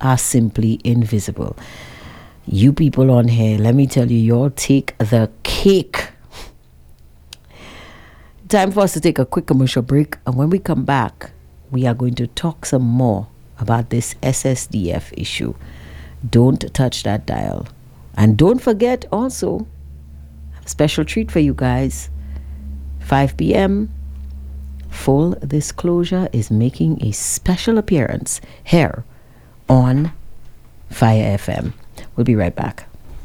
are simply invisible. You people on here, let me tell you, you'll take the cake. Time for us to take a quick commercial break, and when we come back, we are going to talk some more about this SSDF issue. Don't touch that dial. And don't forget also, a special treat for you guys. 5 p.m. Full Disclosure is making a special appearance here on Fire FM. We'll be right back.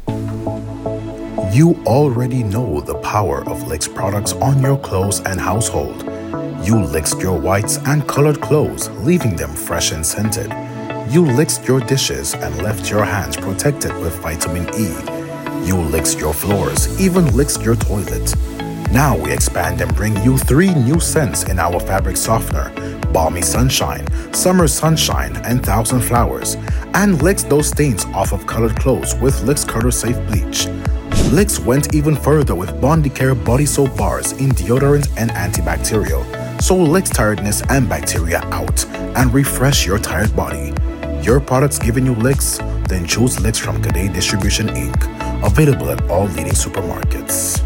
You already know the power of Licks products on your clothes and household. You licked your whites and colored clothes, leaving them fresh and scented. You licked your dishes and left your hands protected with vitamin E. You licked your floors, even licked your toilet. Now we expand and bring you 3 new scents in our fabric softener: Balmy Sunshine, Summer Sunshine, and Thousand Flowers. And licks those stains off of colored clothes with Licks Curler Safe Bleach. Licks went even further with Bondicare body soap bars in deodorant and antibacterial. So licks tiredness and bacteria out and refresh your tired body. Your products giving you licks? Then choose Licks from Cadet Distribution Inc. Available at all leading supermarkets.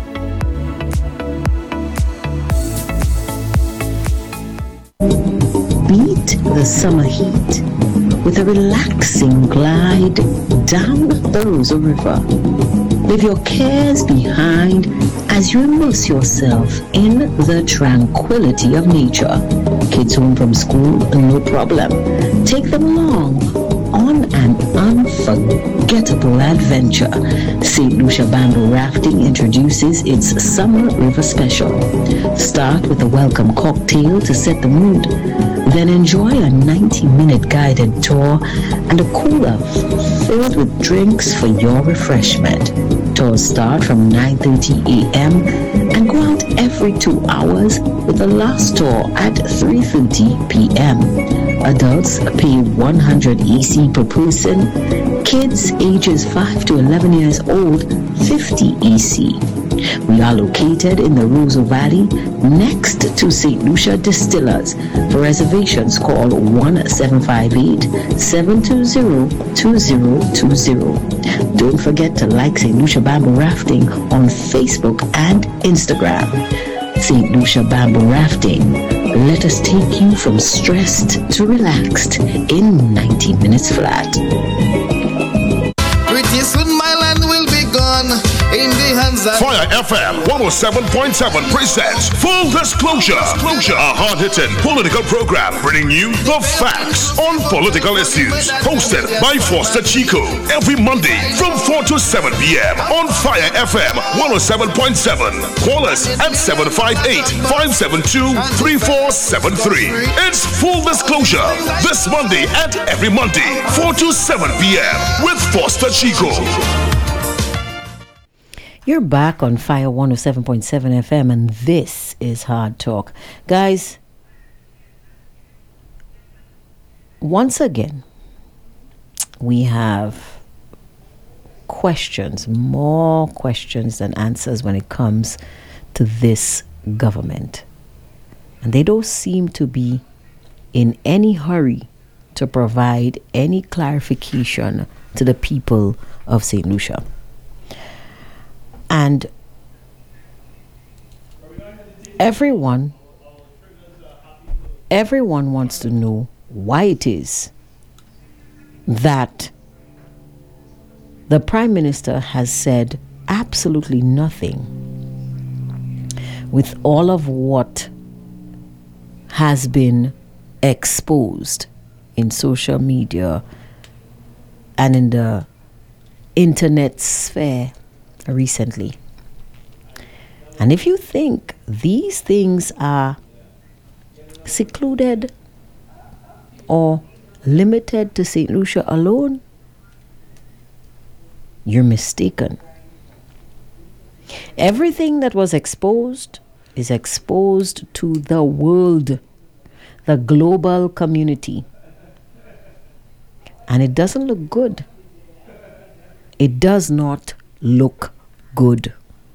Beat the summer heat with a relaxing glide down the Rosa River. Leave your cares behind as you immerse yourself in the tranquility of nature. Kids home from school, no problem. Take them along on an unforgettable adventure. St. Lucia Bamboo Rafting introduces its Summer River Special. Start with a welcome cocktail to set the mood. Then enjoy a 90-minute guided tour and a cooler filled with drinks for your refreshment. Tours start from 9:30 a.m. and go out every 2 hours, with the last tour at 3:30 p.m. Adults pay 100 EC per person. Kids ages 5 to 11 years old, 50 EC. We are located in the Roseau Valley, next to St. Lucia Distillers. For reservations, call 1-758-720-2020. Don't forget to like St. Lucia Bamboo Rafting on Facebook and Instagram. St. Lucia Bamboo Rafting. Let us take you from stressed to relaxed in 90 minutes flat. Pretty soon my land will be gone in the hands of Fire FM 107.7 presents Full Disclosure, a hard-hitting political program bringing you the facts on political issues. Hosted by Foster Chico every Monday from 4 to 7 p.m. on Fire FM 107.7. Call us at 758-572-3473. It's Full Disclosure this Monday and every Monday 4 to 7 p.m. with Foster Chico. You're back on Fire 107.7 FM, and this is Hard Talk. Guys, once again, we have questions, more questions than answers when it comes to this government. And they don't seem to be in any hurry to provide any clarification to the people of St. Lucia. And everyone wants to know why it is that the Prime Minister has said absolutely nothing with all of what has been exposed in social media and in the internet sphere recently. And if you think these things are secluded or limited to St. Lucia alone, you're mistaken. Everything that was exposed is exposed to the world, the global community. And it doesn't look good. It does not look good.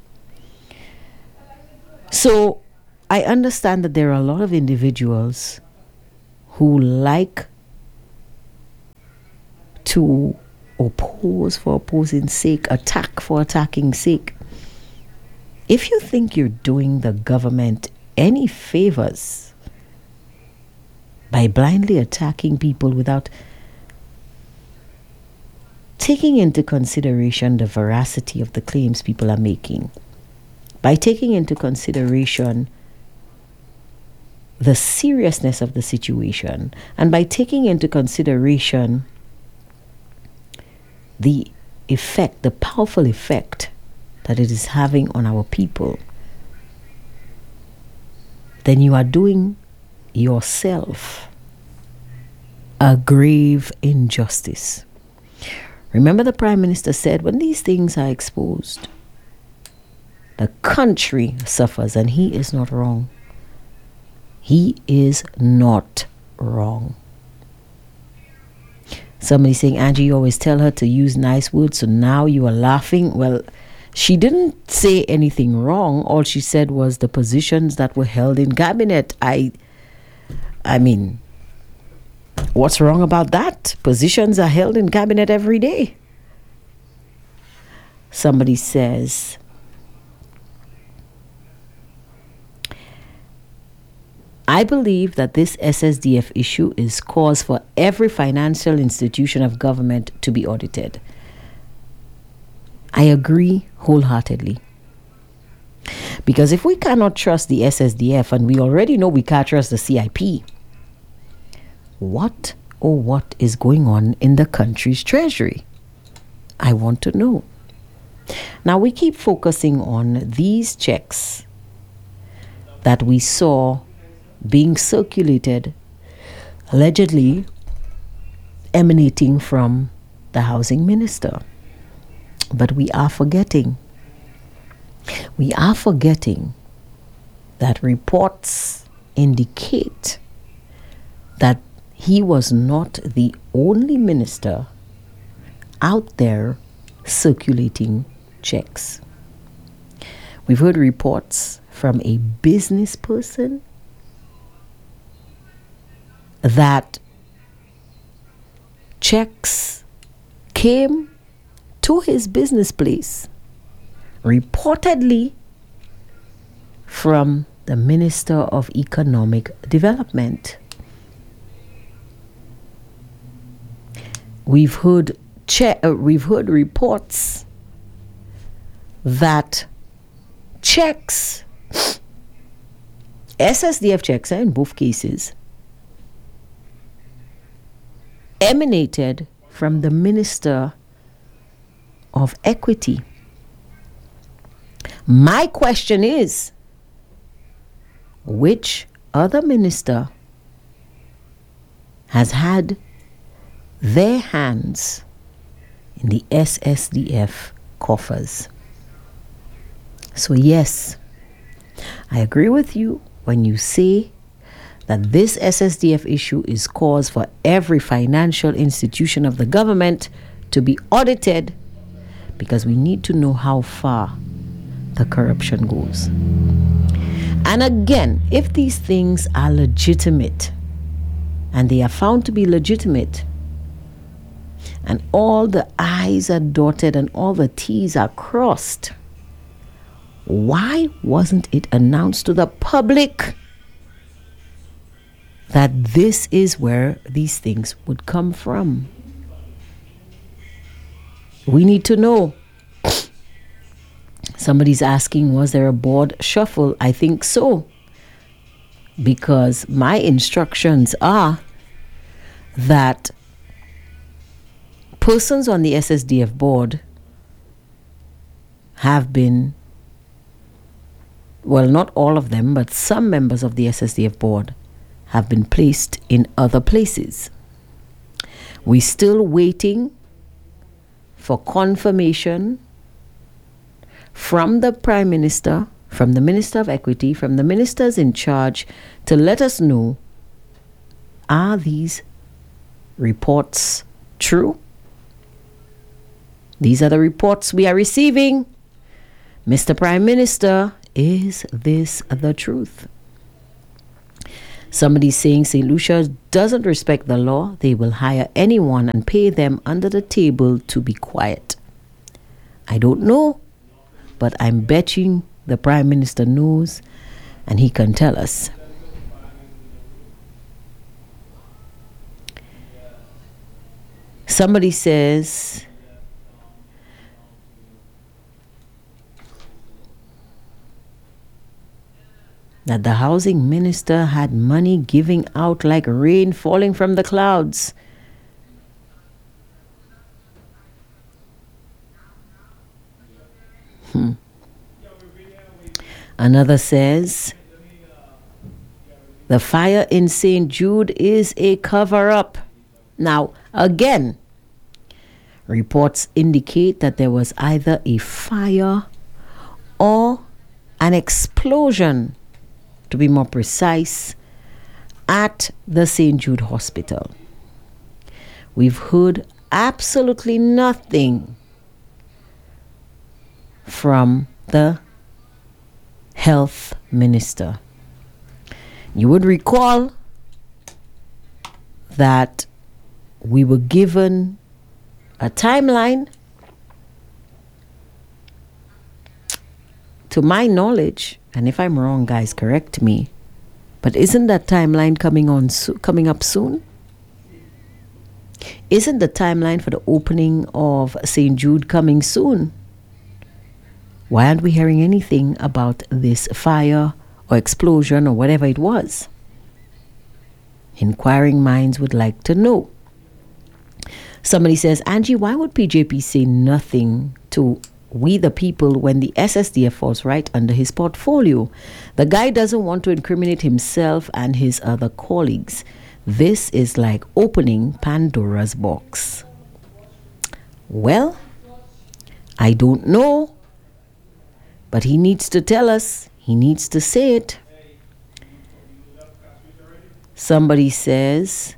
So I understand that there are a lot of individuals who like to oppose for opposing sake, attack for attacking sake. If you think you're doing the government any favors by blindly attacking people without taking into consideration the veracity of the claims people are making, by taking into consideration the seriousness of the situation, and by taking into consideration the effect, the powerful effect that it is having on our people, then you are doing yourself a grave injustice. Remember, the Prime Minister said, when these things are exposed, the country suffers, and he is not wrong. He is not wrong. Somebody saying, Angie, you always tell her to use nice words, so now you are laughing. Well, she didn't say anything wrong. All she said was the positions that were held in cabinet. I mean, what's wrong about that? Positions are held in cabinet every day. Somebody says, I believe that this SSDF issue is cause for every financial institution of government to be audited. I agree wholeheartedly. Because if we cannot trust the SSDF, and we already know we can't trust the CIP, what is going on in the country's treasury? I want to know. Now, we keep focusing on these checks that we saw being circulated, allegedly emanating from the housing minister. But we are forgetting that reports indicate that he was not the only minister out there circulating checks. We've heard reports from a business person that checks came to his business place, reportedly from the Minister of Economic Development. We've heard reports that checks, SSDF checks in both cases, emanated from the Minister of Equity. My question is, which other minister has had their hands in the SSDF coffers? So yes, I agree with you when you say that this SSDF issue is cause for every financial institution of the government to be audited, because we need to know how far the corruption goes. And again, if these things are legitimate, and they are found to be legitimate, and all the I's are dotted and all the T's are crossed, why wasn't it announced to the public that this is where these things would come from? We need to know. Somebody's asking, was there a board shuffle? I think so, because my instructions are that persons on the SSDF board have been, well, not all of them, but some members of the SSDF board have been placed in other places. We're still waiting for confirmation from the Prime Minister, from the Minister of Equity, from the ministers in charge, to let us know, are these reports true? These are the reports we are receiving. Mr. Prime Minister, is this the truth? Somebody's saying St. Lucia doesn't respect the law. They will hire anyone and pay them under the table to be quiet. I don't know, but I'm betting the Prime Minister knows and he can tell us. Somebody says that the housing minister had money giving out like rain falling from the clouds. Another says the fire in St. Jude is a cover-up. Now, again, reports indicate that there was either a fire or an explosion, to be more precise, at the St. Jude Hospital. We've heard absolutely nothing from the health minister. You would recall that we were given a timeline. To my knowledge, and if I'm wrong, guys, correct me, but isn't that timeline coming up soon? Isn't the timeline for the opening of St. Jude coming soon? Why aren't we hearing anything about this fire or explosion or whatever it was? Inquiring minds would like to know. Somebody says, Angie, why would PJP say nothing to we the people when the SSDF falls right under his portfolio? The guy doesn't want to incriminate himself and his other colleagues. This is like opening Pandora's box. Well, I don't know. But he needs to tell us. He needs to say it. Somebody says,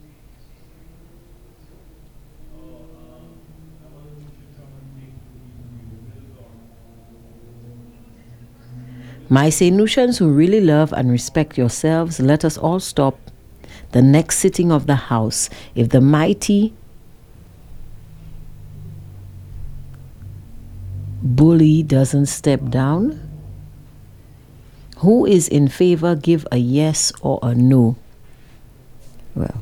my St. Lucians who really love and respect yourselves, let us all stop the next sitting of the House. If the mighty bully doesn't step down, who is in favor, give a yes or a no. Well,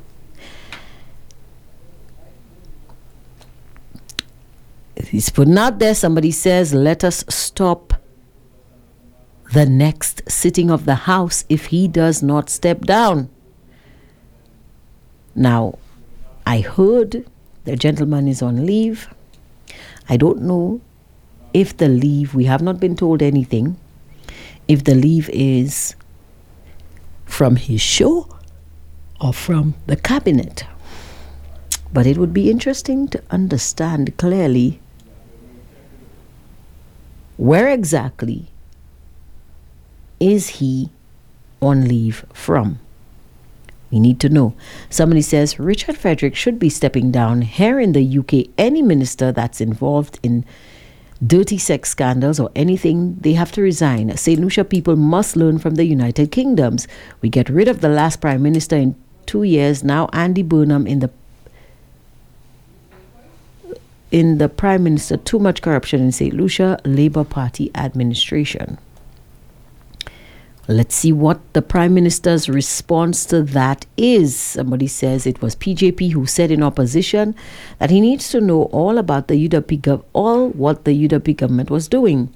he's putting out there. Somebody says, let us stop the next sitting of the House if he does not step down. Now, I heard the gentleman is on leave. I don't know if the leave, we have not been told anything, if the leave is from his show or from the cabinet. But it would be interesting to understand clearly where exactly is he on leave from. We need to know. Somebody says Richard Frederick should be stepping down. Here in the UK, any minister that's involved in dirty sex scandals or anything, they have to resign. St. Lucia people must learn from the United Kingdoms. We get rid of the last prime minister in 2 years. Now Andy Burnham in the prime minister. Too much corruption in St. Lucia. Labour Party administration. Let's see what the Prime Minister's response to that is. Somebody says it was PJP who said in opposition that he needs to know all about the UWP all what the UWP government was doing.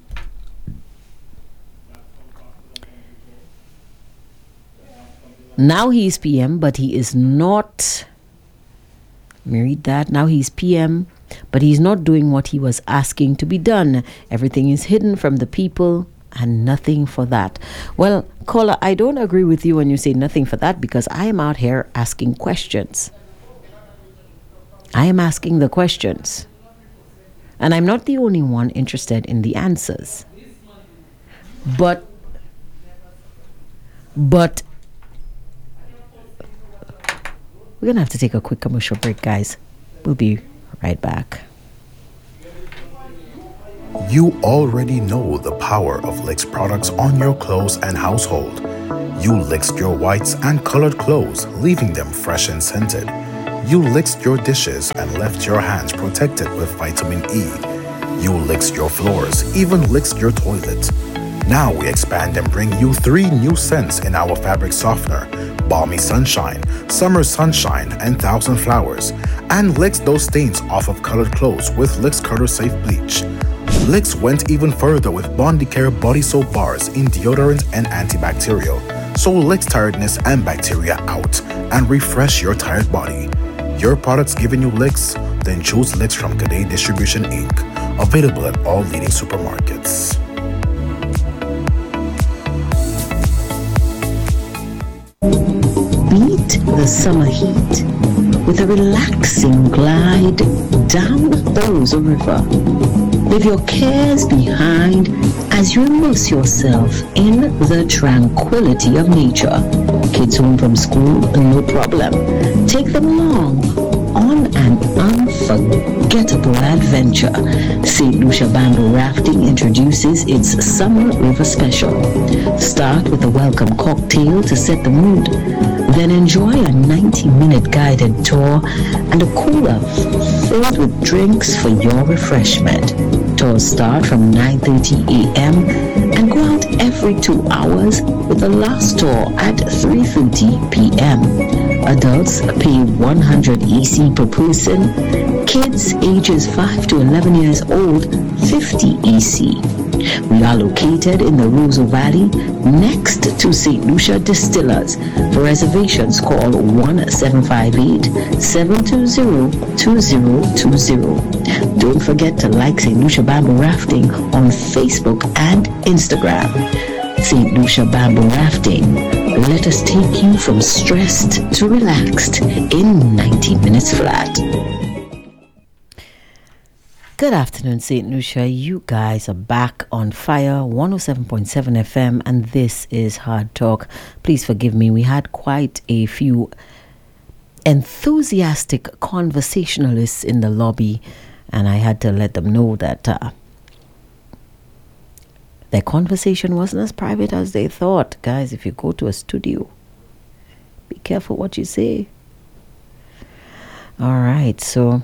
Now he is PM, but he is not. Let me read that. Now he's PM, but he's not doing what he was asking to be done. Everything is hidden from the people. And nothing for that. Well, caller, I don't agree with you when you say nothing for that, because I am out here asking questions. I am asking the questions. And I'm not the only one interested in the answers. But we're going to have to take a quick commercial break, guys. We'll be right back. You already know the power of Licks products on your clothes and household. You lixed your whites and colored clothes, leaving them fresh and scented. You lixed your dishes and left your hands protected with vitamin E. You lixed your floors, even lixed your toilet. Now we expand and bring you 3 new scents in our fabric softener: Balmy Sunshine, Summer Sunshine, and 1,000 Flowers. And Lix those stains off of colored clothes with Lix Color Safe Bleach. Lix went even further with Bondicare body soap bars in deodorant and antibacterial. So Lix tiredness and bacteria out and refresh your tired body. Your products giving you Lix? Then choose Lix from Cadet Distribution Inc. Available at all leading supermarkets. Beat the summer heat with a relaxing glide down the Rosa River. Leave your cares behind as you immerse yourself in the tranquility of nature. Kids home from school, no problem. Take them along on an unforgettable adventure. St. Lucia Bamboo Rafting introduces its Summer River Special. Start with a welcome cocktail to set the mood. Then enjoy a 90-minute guided tour and a cooler filled with drinks for your refreshment. Tours start from 9:30 a.m. and go out every 2 hours with the last tour at 3:30 p.m. Adults pay 100 EC per person. Kids ages 5 to 11 years old, 50 EC. We are located in the Roseau Valley next to St. Lucia Distillers. For reservations, call 1-758-720-2020. Don't forget to like St. Lucia Bamboo Rafting on Facebook and Instagram. St. Lucia Bamboo Rafting. Let us take you from stressed to relaxed in 90 minutes flat. Good afternoon, St. Lucia. You guys are back on fire, 107.7 FM, and this is Hard Talk. Please forgive me, we had quite a few enthusiastic conversationalists in the lobby, and I had to let them know that their conversation wasn't as private as they thought. Guys, if you go to a studio, be careful what you say. All right, so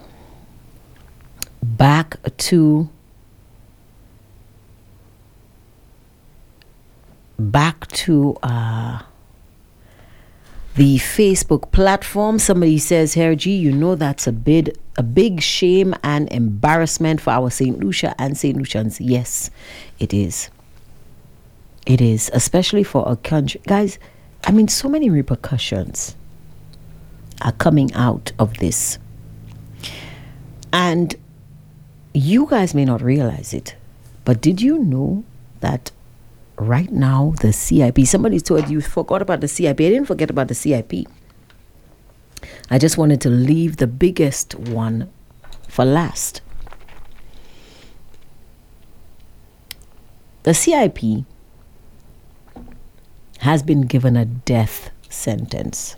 back to the Facebook platform. Somebody says here, G, you know that's a big shame and embarrassment for our St. Lucia and St. Lucians. Yes, it is. It is, especially for a country. Guys, I mean, so many repercussions are coming out of this. And you guys may not realize it, but did you know that right now the CIP, somebody told you forgot about the CIP. I didn't forget about the CIP. I just wanted to leave the biggest one for last. The CIP has been given a death sentence.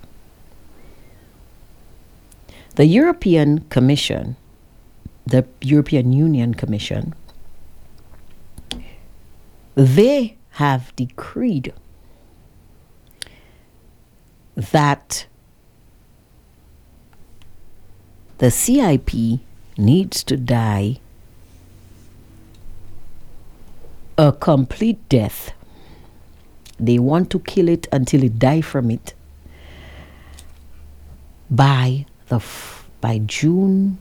The European Commission, the European Union Commission, they have decreed that the CIP needs to die a complete death. They want to kill it until it dies from it by June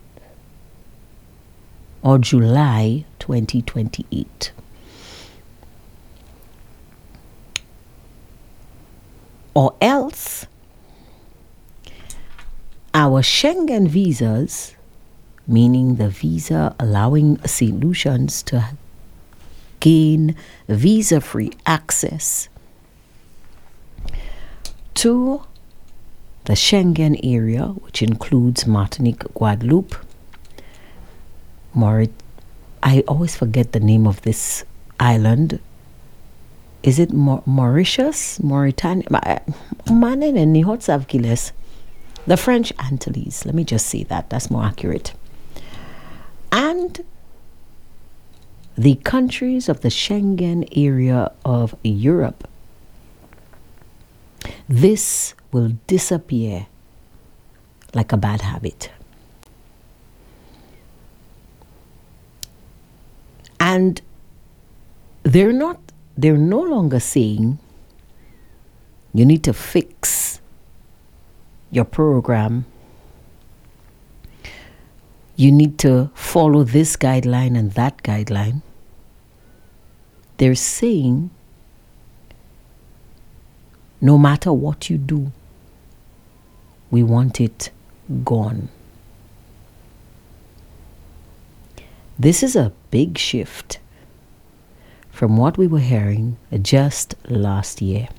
or July 2028. Or else our Schengen visas, meaning the visa allowing St. Lucians to gain visa-free access to the Schengen area, which includes Martinique, Guadeloupe, I always forget the name of this island. Is it Mauritius? Mauritania? The French Antilles. Let me just say that. That's more accurate. And the countries of the Schengen area of Europe this will disappear like a bad habit. And they're no longer saying you need to fix your program, you need to follow this guideline and that guideline. They're saying no matter what you do, we want it gone. This is a big shift from what we were hearing just last year.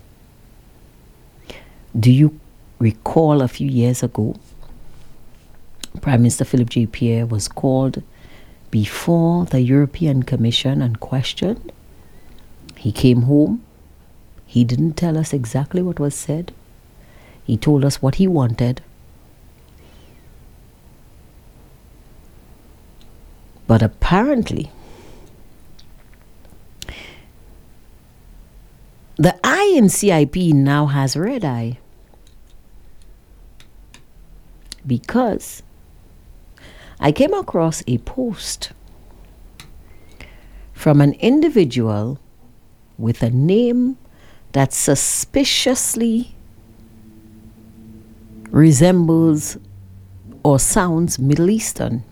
Do you recall a few years ago, Prime Minister Philip J. Pierre was called before the European Commission and questioned? He came home. He didn't tell us exactly what was said. He told us what he wanted. But apparently, the eye in CIP now has red eye, because I came across a post from an individual with a name that suspiciously resembles or sounds Middle Eastern.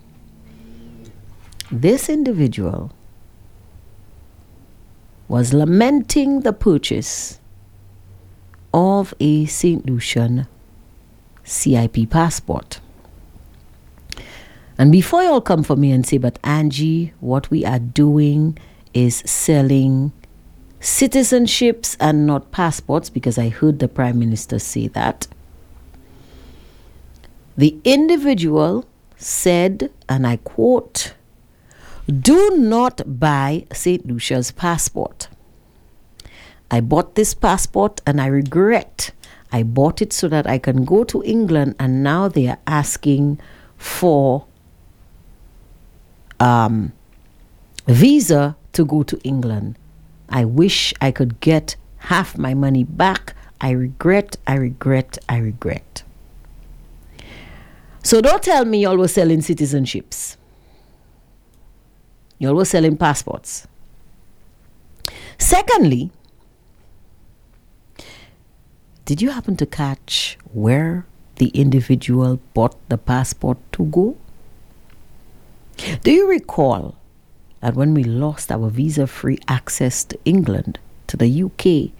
This individual was lamenting the purchase of a St. Lucian CIP passport. And before y'all come for me and say, but Angie, what we are doing is selling citizenships and not passports, because I heard the Prime Minister say that. The individual said, and I quote, "Do not buy St. Lucia's passport. I bought this passport and I regret I bought it so that I can go to England, and now they are asking for visa to go to England. I wish I could get half my money back. I regret. So don't tell me y'all were selling citizenships. Y'all were selling passports. Secondly, did you happen to catch where the individual bought the passport to go? Do you recall that when we lost our visa-free access to England, to the UK,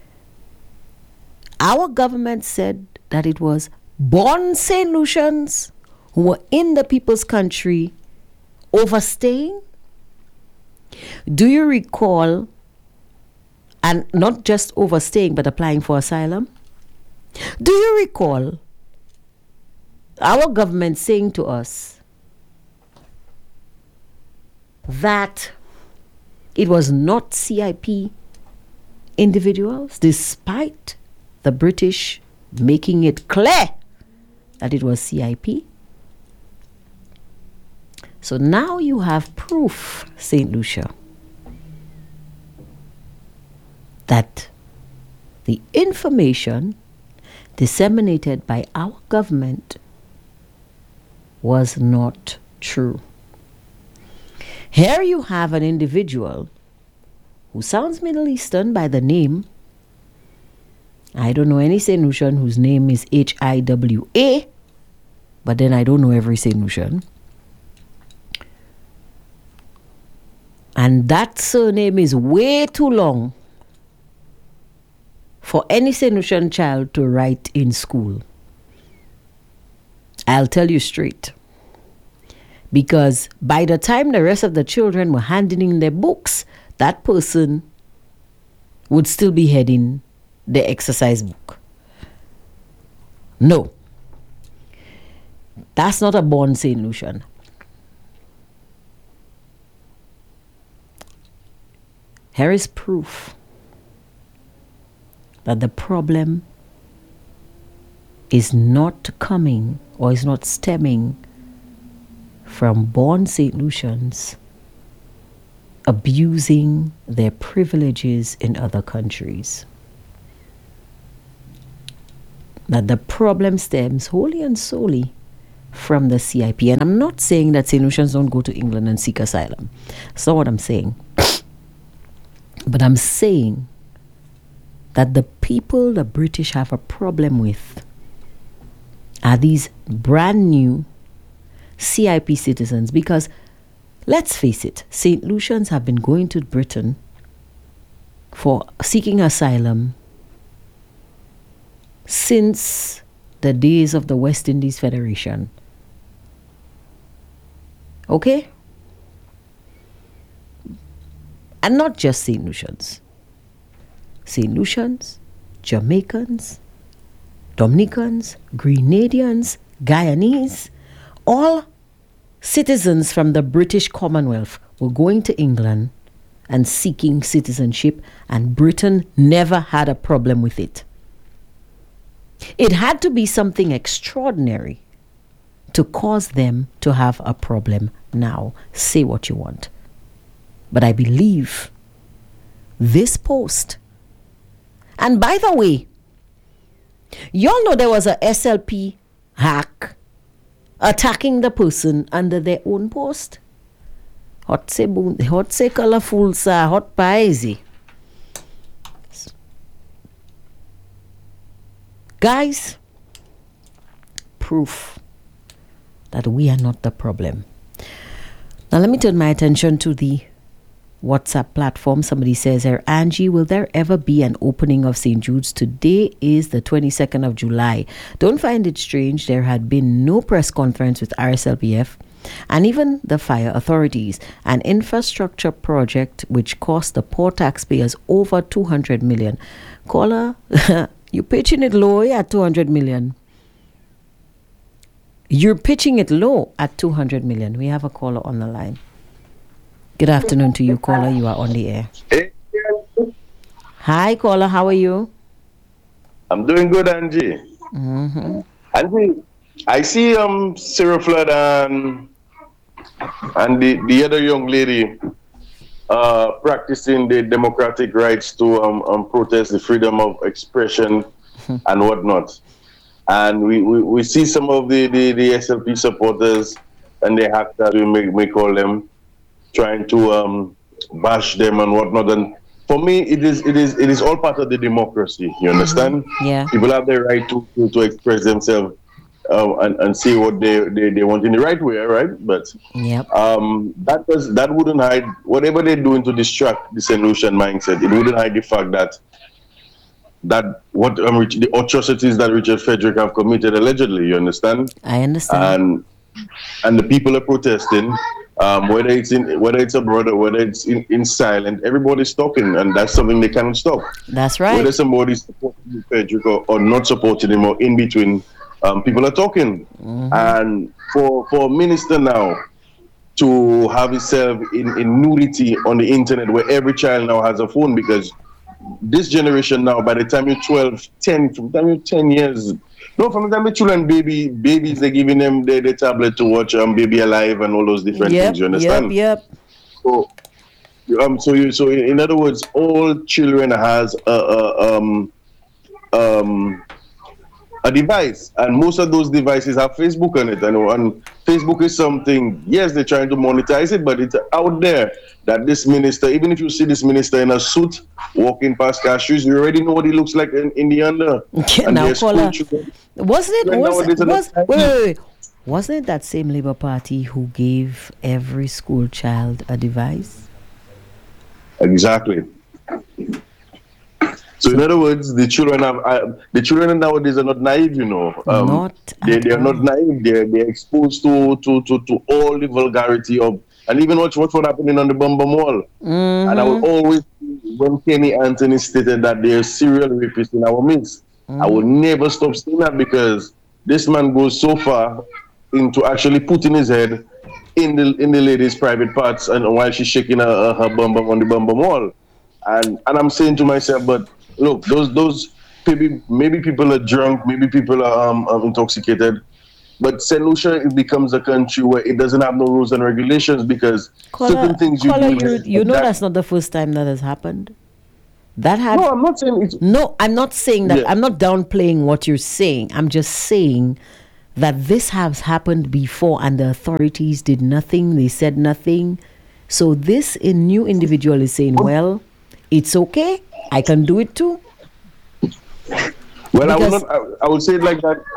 our government said that it was born St. Lucians who were in the people's country overstaying? Do you recall, and not just overstaying but applying for asylum? Do you recall our government saying to us that it was not CIP individuals, despite the British making it clear that it was CIP? So now you have proof, St. Lucia, that the information disseminated by our government was not true. Here you have an individual who sounds Middle Eastern by the name. I don't know any St. Lucian whose name is Hiwa, but then I don't know every St. Lucian. And that surname is way too long for any St. Lucian child to write in school. I'll tell you straight. Because by the time the rest of the children were handing in their books, that person would still be heading the exercise book. No. That's not a born St. Lucian. Here is proof that the problem is not coming or is not stemming from born St. Lucians abusing their privileges in other countries. that the problem stems wholly and solely from the CIP. And I'm not saying that St. Lucians don't go to England and seek asylum. That's not what I'm saying. But I'm saying that the people the British have a problem with are these brand new CIP citizens. Because let's face it, St. Lucians have been going to Britain for seeking asylum since the days of the West Indies Federation. Okay? And not just St. Lucians. St. Lucians, Jamaicans, Dominicans, Grenadians, Guyanese, all citizens from the British Commonwealth were going to England and seeking citizenship, and Britain never had a problem with it. It had to be something extraordinary to cause them to have a problem now. Say what you want. But I believe this post, and by the way, y'all know there was a SLP hack attacking the person under their own post. Hot se colorful sa hot paisi. Guys, proof that we are not the problem. Now let me turn my attention to the WhatsApp platform. Somebody says here, Angie, will there ever be an opening of St. Jude's? Today is the 22nd of July. Don't find it strange there had been no press conference with RSLPF and even the fire authorities. An infrastructure project which cost the poor taxpayers over 200 million. Caller, you're pitching it low at 200 million. You're pitching it low at 200 million. We have a caller on the line. Good afternoon to you, caller. You are on the air. Hey. Hi, caller. How are you? I'm doing good, Angie. Mm-hmm. Angie, I see Sarah Flood and the other young lady practicing the democratic rights to protest the freedom of expression and whatnot. And we see some of the SLP supporters and the hackers, we may call them, trying to bash them and whatnot. And for me, it is all part of the democracy. You understand? Yeah. People have the right to express themselves and say what they want in the right way, right? But yep. that wouldn't hide whatever they're doing to distract the St. Lucian mindset. It wouldn't hide the fact that what the atrocities that Richard Frederick have committed allegedly. You understand? I understand. And the people are protesting. Whether it's abroad or whether it's in silent, everybody's talking, and that's something they cannot stop. That's right. Whether somebody's supporting Frederick or not supporting him or in between, people are talking. Mm-hmm. And for a minister now to have himself in nudity on the internet, where every child now has a phone, because this generation now, by the time you're 12, 10, from the time you're 10 years, no, from the time the children babies, they're giving them the tablet to watch Baby Alive and all those different things. You understand? Yep. So in other words, all children has a device, and most of those devices have Facebook on it. And Facebook is something, yes, they're trying to monetize it, but it's out there that this minister, even if you see this minister in a suit walking past cashews, you already know what he looks like in the under. Yeah, now, caller, wasn't it that same Labour Party who gave every school child a device? Exactly. So in other words, the children nowadays are not naive, you know. They are not naive. They're exposed to all the vulgarity of, and even what's happening on the Bumba Mall. Mm-hmm. And I will always, when Kenny Anthony stated that there are serial rapists in our midst, I will never stop saying that, because this man goes so far into actually putting his head in the lady's private parts, and while she's shaking her bum on the Bumba Mall. And I'm saying to myself, but look, those maybe people are drunk, maybe people are intoxicated, but St. Lucia, it becomes a country where it doesn't have no rules and regulations, because certain things you know that's not the first time that has happened. that had... No, I'm not saying it's... No, I'm not saying that. Yeah. I'm not downplaying what you're saying. I'm just saying that this has happened before and the authorities did nothing. They said nothing. So this new individual is saying, well, it's okay. I can do it too. Well, I would say it like that.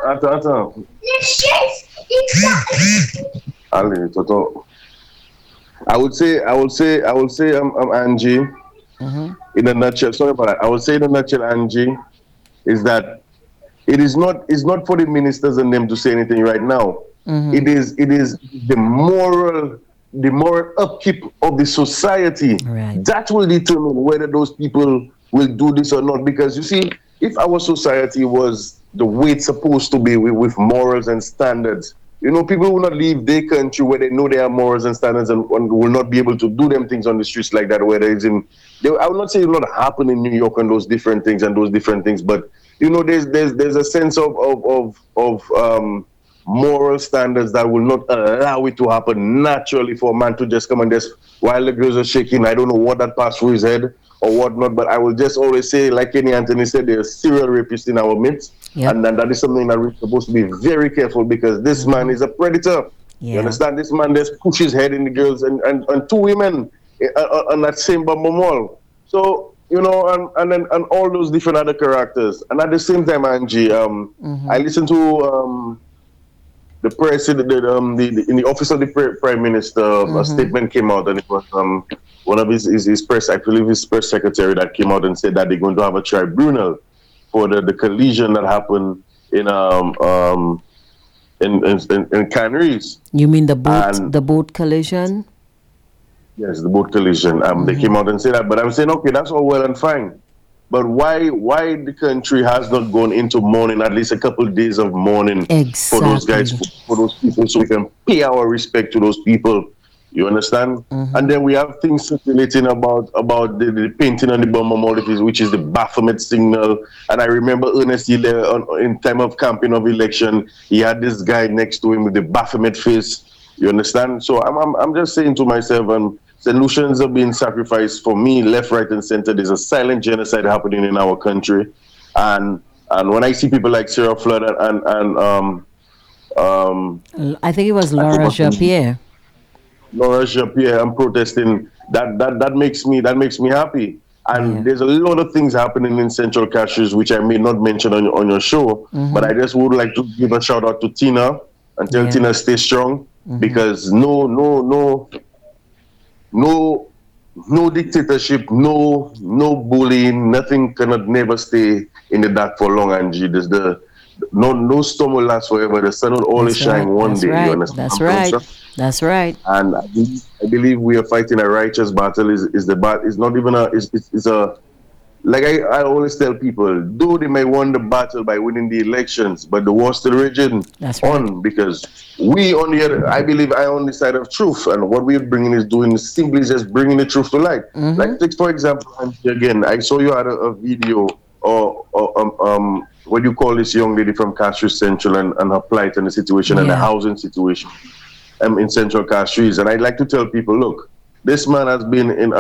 I would say, Angie, in a nutshell. Sorry about that. I would say in a nutshell, Angie, is that it's not for the ministers and them to say anything right now. It is the moral upkeep of the society that will determine whether those people will do this or not. Because you see, if our society was the way it's supposed to be with morals and standards, people will not leave their country where they know they have morals and standards and will not be able to do them things on the streets like that, whether it's I would not say it will not happen in New York and those different things, but there's a sense of moral standards that will not allow it to happen naturally for a man to just come and just, while the girls are shaking, I don't know what that passed through his head or whatnot, but I will just always say, like Kenny Anthony said, there are serial rapists in our midst. Yep. And that is something that we're supposed to be very careful, because this man is a predator. Yeah. You understand? This man just pushes head in the girls and two women on that same Bumble Mall. So, and all those different other characters. And at the same time, Angie, I listened to the president, in the office of the Prime Minister, a statement came out, and it was one of his press, I believe his press secretary, that came out and said that they're going to have a tribunal for the collision that happened in Canaries. You mean the boat collision? Yes, the boat collision. They came out and said that, but I'm saying, okay, that's all well and fine. But why the country has not gone into mourning, at least a couple of days of mourning for those guys, for those people, so we can pay our respect to those people. You understand? And then we have things circulating about the painting on the Bumble Mall, which is the Baphomet signal. And I remember Ernest Hilaire, in time of campaign of election, he had this guy next to him with the Baphomet face. You understand? So I'm just saying to myself, St. Lucians are being sacrificed for me, left, right, and center. There's a silent genocide happening in our country, and when I see people like Sarah Flood and I think it was Laura Jean-Pierre. Laura Jean-Pierre, I'm protesting. That makes me happy. And there's a lot of things happening in Central Castries which I may not mention on your show, but I just would like to give a shout out to Tina and tell Tina stay strong, because no dictatorship, no bullying, nothing cannot never stay in the dark for long, Angie. There's no storm will last forever. The sun will always shine one day. Right. You understand? That's right. And I believe we are fighting a righteous battle. It's not even it's a, like I always tell people, though they may win the battle by winning the elections, but the war still raging on, because we on the other, I believe I on the side of truth, and what we're bringing is simply just bringing the truth to light. Like, take for example, again, I saw you had a video or what do you call this young lady from Castries Central and her plight and the situation and the housing situation in Central Castries. And I'd like to tell people, look, this man has been in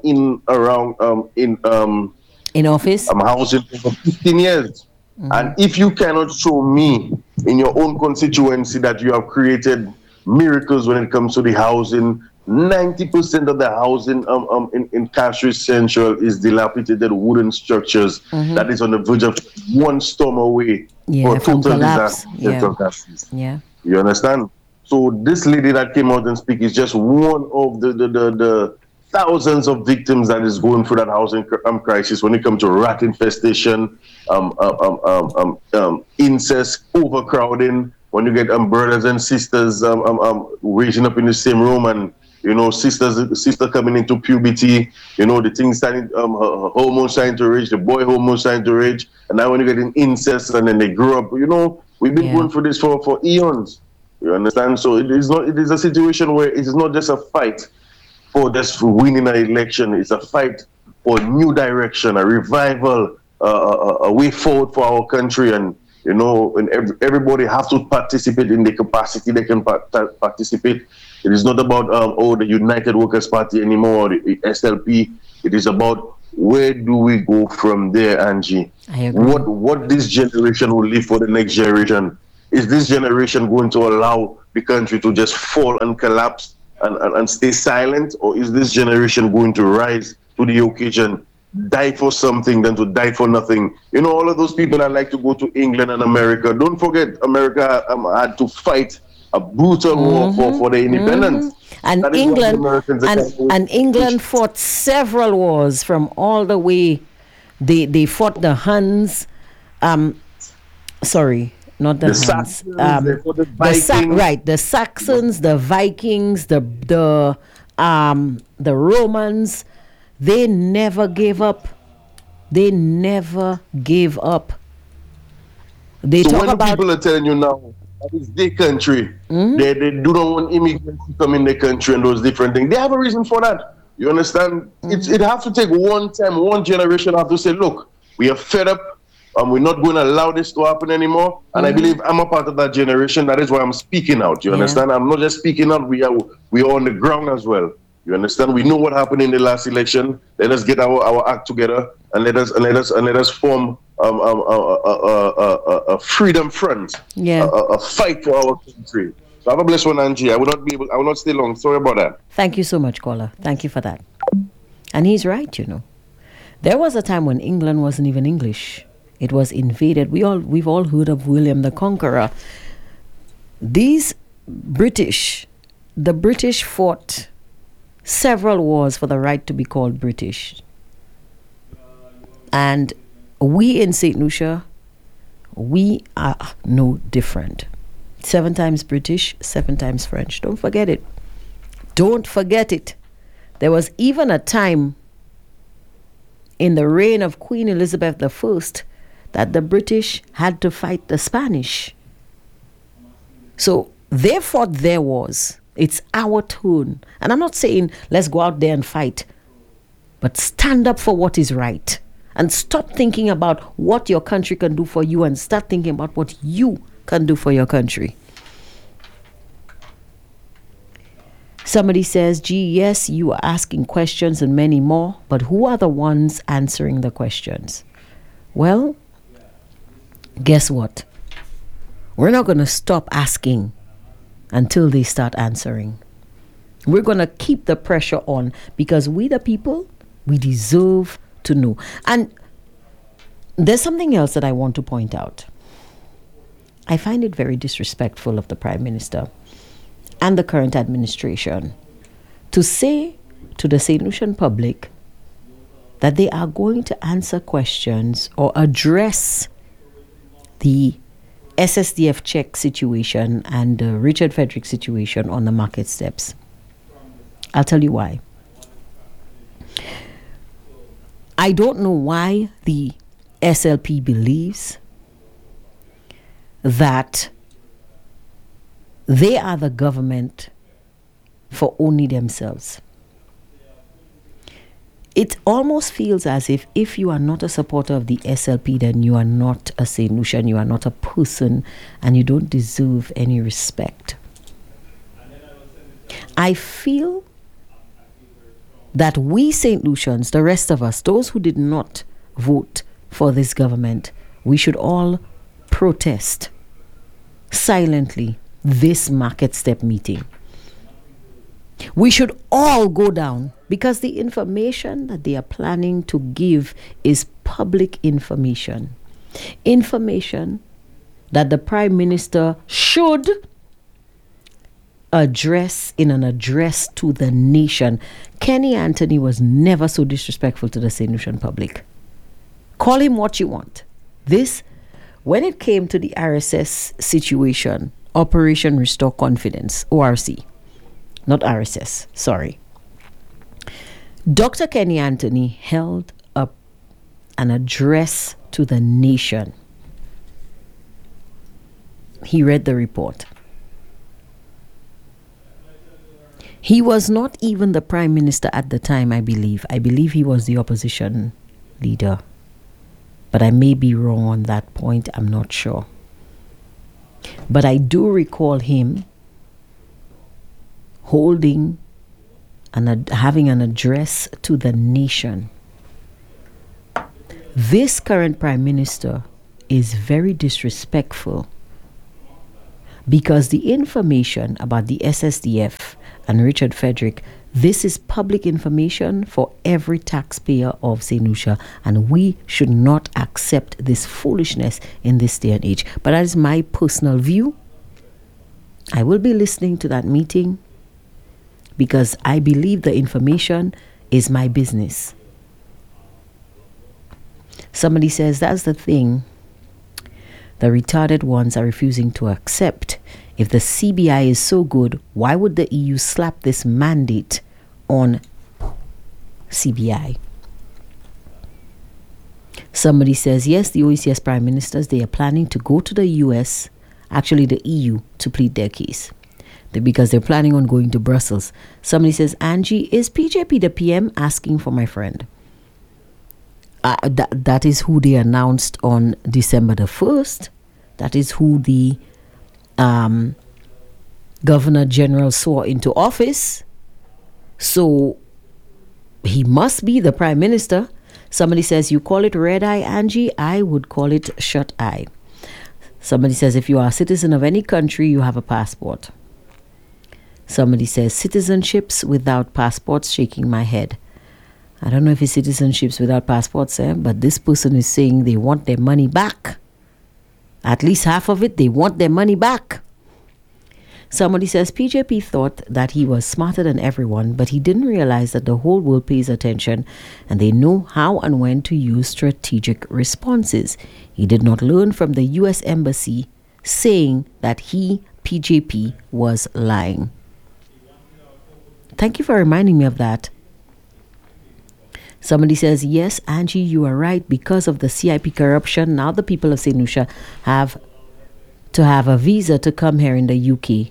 office, housing for 15 years. And if you cannot show me in your own constituency that you have created miracles when it comes to the housing, 90% of the housing in Castries Central is dilapidated wooden structures that is on the verge of one storm away for total disaster. Yeah. You understand? So this lady that came out and speak is just one of the thousands of victims that is going through that housing crisis when it comes to rat infestation, incest, overcrowding. When you get brothers and sisters raising up in the same room, and sister coming into puberty, the things starting, hormones starting to rage, the boy hormones starting to rage, and now when you get in incest and then they grow up, we've been going through this for eons. You understand? So it is a situation where it is not just a fight for just winning an election. It's a fight for a new direction, a revival, a way forward for our country. And everybody have to participate in the capacity they can participate. It is not about the United Workers' Party anymore, or the SLP. It is about where do we go from there, Angie? I agree. What this generation will leave for the next generation? Is this generation going to allow the country to just fall and collapse and stay silent? Or is this generation going to rise to the occasion, die for something than to die for nothing? You know, all of those people that like to go to England and America, don't forget, America had to fight a brutal war for their independence. And England fought several wars from all the way. They fought the Huns. Sorry, not the Huns. Saxons, they fought the Vikings. The Saxons, the Vikings, the Romans. They never gave up. They never gave up. They so talk when about people are telling you now that it's their country, they do not want immigrants to come in their country and those different things. They have a reason for that. You understand? It has to take one generation have to say, look, we are fed up and we're not going to allow this to happen anymore. And I believe I'm a part of that generation. That is why I'm speaking out. You understand? I'm not just speaking out. We are on the ground as well. You understand? We know what happened in the last election. Let us get our act together and let us form a freedom front. A fight for our country. So have a blessed one, Angie. I will not stay long. Sorry about that. Thank you so much, caller. Thank you for that. And he's right, you know. There was a time when England wasn't even English. It was invaded. We've all heard of William the Conqueror. The British fought several wars for the right to be called British. And we in St. Lucia, we are no different. 7 times British, 7 times French. Don't forget it. Don't forget it. There was even a time in the reign of Queen Elizabeth I that the British had to fight the Spanish. So they fought their wars. It's our turn. And I'm not saying let's go out there and fight, but stand up for what is right. And stop thinking about what your country can do for you and start thinking about what you can do for your country. Somebody says, gee, yes, you are asking questions and many more, but who are the ones answering the questions? Well, guess what? We're not going to stop asking until they start answering. We're going to keep the pressure on because we the people, we deserve to know. And there's something else that I want to point out. I find it very disrespectful of the Prime Minister and the current administration to say to the St. Lucian public that they are going to answer questions or address the SSDF check situation and the Richard Frederick situation on the market steps. I'll tell you why. I don't know why the SLP believes that they are the government for only themselves. It almost feels as if you are not a supporter of the SLP, then you are not a St. Lucian, you are not a person, and you don't deserve any respect. I feel that we St. Lucians, the rest of us, those who did not vote for this government, we should all protest silently this market step meeting. We should all go down because the information that they are planning to give is public information. Information that the Prime Minister should address in an address to the nation. Kenny Anthony was never so disrespectful to the St. Lucian public. Call him what you want. This, when it came to the RSS situation, Operation Restore Confidence, ORC, not RSS, sorry. Dr. Kenny Anthony held up an address to the nation. He read the report. He was not even the Prime Minister at the time, I believe. I believe he was the opposition leader. But I may be wrong on that point. I'm not sure. But I do recall him holding and having an address to the nation. This current Prime Minister is very disrespectful because the information about the SSDF and Richard Frederick, this is public information for every taxpayer of St. Lucia, and we should not accept this foolishness in this day and age. But that is my personal view. I will be listening to that meeting because I believe the information is my business. Somebody says that's the thing the retarded ones are refusing to accept. If the CBI is so good, why would the EU slap this mandate on CBI? Somebody says, yes, the OECS prime ministers, they are planning to go to the US, actually the EU, to plead their case. Because they're planning on going to Brussels. Somebody says, Angie, is PJP the PM? Asking for my friend. That is who they announced on December the 1st. That is who the Governor General swore into office. So he must be the Prime Minister. Somebody says, you call it red eye, Angie? I would call it shut eye. Somebody says, if you are a citizen of any country, you have a passport. Somebody says, citizenships without passports, shaking my head. I don't know if it's citizenships without passports, but this person is saying they want their money back. At least half of it, they want their money back. Somebody says, PJP thought that he was smarter than everyone, but he didn't realize that the whole world pays attention and they know how and when to use strategic responses. He did not learn from the US Embassy saying that he, PJP, was lying. Thank you for reminding me of that. Somebody says, yes, Angie, you are right. Because of the CIP corruption, now the people of St. Lucia have to have a visa to come here in the UK.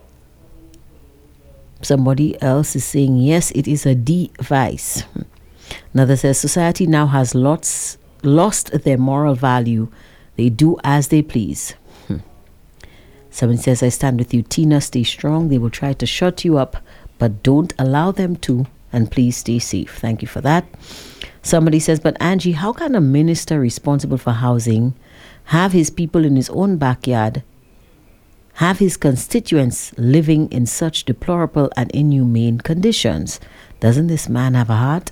Somebody else is saying, yes, it is a device. Another says, society now has lost their moral value. They do as they please. Somebody says, I stand with you, Tina. Stay strong. They will try to shut you up, but don't allow them to. And please stay safe. Thank you for that. Somebody says, but Angie, how can a minister responsible for housing have his people in his own backyard, have his constituents living in such deplorable and inhumane conditions? Doesn't this man have a heart?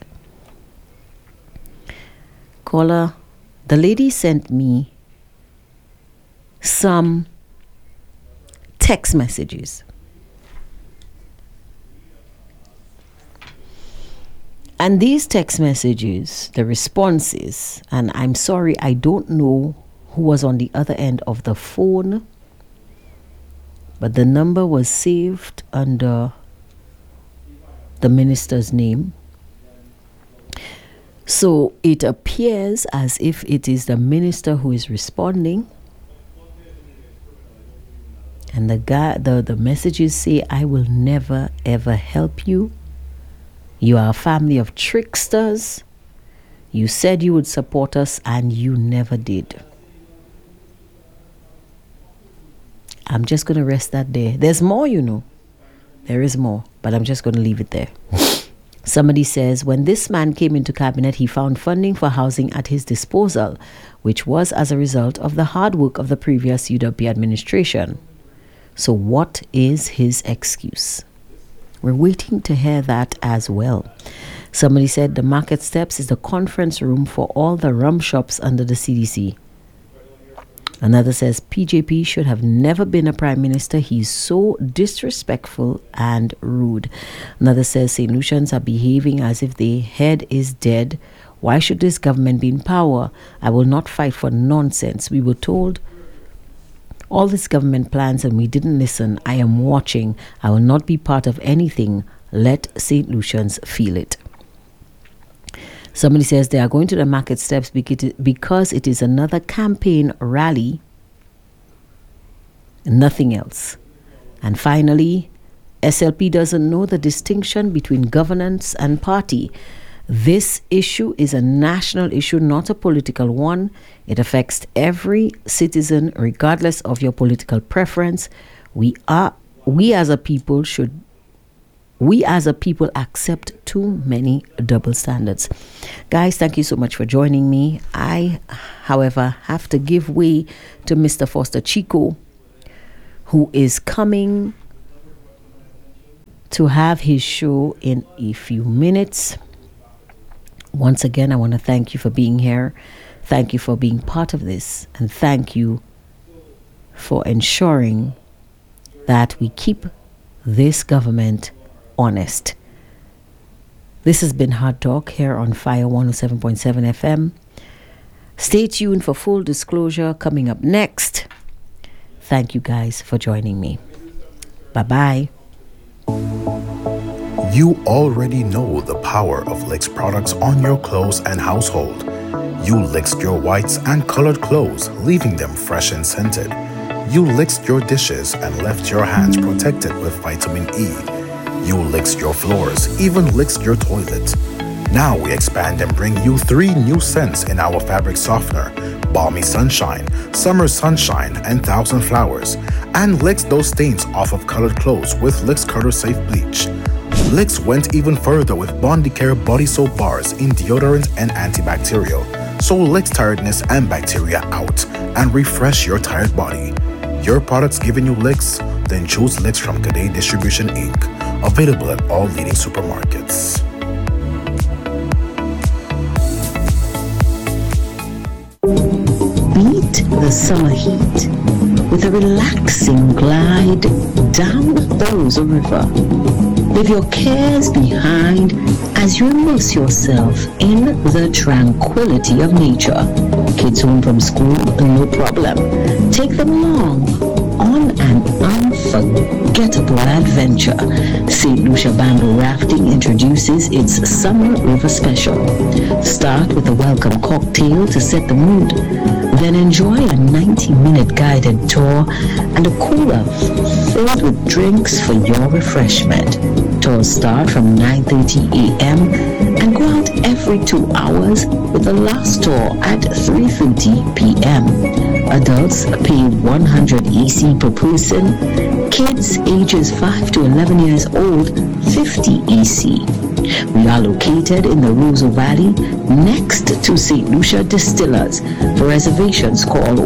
Caller, the lady sent me some text messages. And these text messages, the responses, and I'm sorry, I don't know who was on the other end of the phone, but the number was saved under the minister's name. So it appears as if it is the minister who is responding. And the messages say, I will never ever help you. You are a family of tricksters. You said you would support us and you never did. I'm just going to rest that there. There's more, you know. There is more, but I'm just going to leave it there. Somebody says, when this man came into cabinet, he found funding for housing at his disposal, which was as a result of the hard work of the previous UWP administration. So what is his excuse? We're waiting to hear that as well. Somebody said the market steps is the conference room for all the rum shops under the CDC. Another says PJP should have never been a prime minister. He's so disrespectful and rude. Another says St. Lucians are behaving as if their head is dead. Why should this government be in power? I will not fight for nonsense. We were told all these government plans and we didn't listen. I am watching. I will not be part of anything. Let St. Lucians feel it. Somebody says they are going to the market steps because it is another campaign rally. Nothing else. And finally, SLP doesn't know the distinction between governance and party. This issue is a national issue, not a political one. It affects every citizen, regardless of your political preference. We as a people should we as a people accept too many double standards. Guys, thank you so much for joining me. I, however, have to give way to Mr. Foster Chico, who is coming to have his show in a few minutes. Once again, I want to thank you for being here. Thank you for being part of this. And thank you for ensuring that we keep this government honest. This has been Hard Talk here on Fire 107.7 FM. Stay tuned for Full Disclosure coming up next. Thank you guys for joining me. Bye-bye. You already know the power of Licks products on your clothes and household. You licked your whites and colored clothes, leaving them fresh and scented. You licked your dishes and left your hands protected with vitamin E. You licked your floors, even licked your toilet. Now we expand and bring you 3 new scents in our fabric softener: Balmy Sunshine, Summer Sunshine, and Thousand Flowers. And licks those stains off of colored clothes with Licks Cutter Safe Bleach. Licks went even further with Bondicare body soap bars in deodorant and antibacterial. So Licks tiredness and bacteria out and refresh your tired body. Your products giving you licks? Then choose Licks from Cadet Distribution Inc. Available at all leading supermarkets. Beat the summer heat with a relaxing glide down the Rosa River. Leave your cares behind as you immerse yourself in the tranquility of nature. Kids home from school, no problem. Take them along on an unforgettable adventure. St. Lucia Bamboo Rafting introduces its Summer River Special. Start with a welcome cocktail to set the mood. Then enjoy a 90-minute guided tour and a cooler filled with drinks for your refreshment. Tours start from 9:30 a.m. and go out every 2 hours, with the last tour at 3:30 p.m. Adults pay 100 EC per person. Kids ages 5 to 11 years old, 50 EC. We are located in the Roseau Valley, next to St. Lucia Distillers. For reservations, call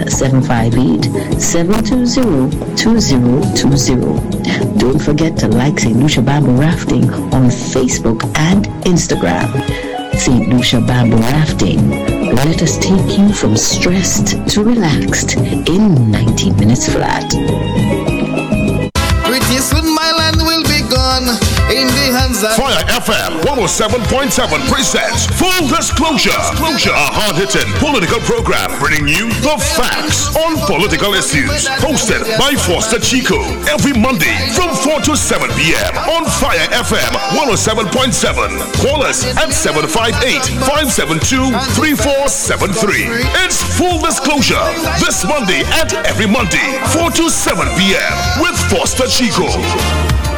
1-758-720-2020. Don't forget to like St. Lucia Bamboo Rafting on Facebook and Instagram. St. Lucia Bamboo Rafting. Let us take you from stressed to relaxed in 90 minutes flat. Pretty soon my land will be gone in the hands of Fire FM 107.7 presents Full Disclosure, a hard-hitting political program bringing you the facts on political issues. Hosted by Foster Chico every Monday from 4 to 7 p.m. on Fire FM 107.7. Call us at 758-572-3473. It's Full Disclosure this Monday and every Monday 4 to 7 p.m. with Foster Chico.